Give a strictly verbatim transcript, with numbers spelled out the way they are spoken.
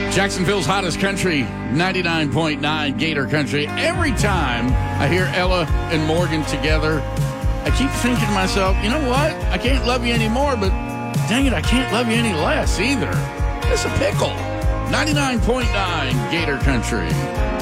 Jacksonville's hottest country, ninety-nine point nine Gator Country. Every time I hear Ella and Morgan together, I keep thinking to myself, you know what? I can't love you anymore, but dang it, I can't love you any less either. It's a pickle. ninety-nine point nine Gator Country.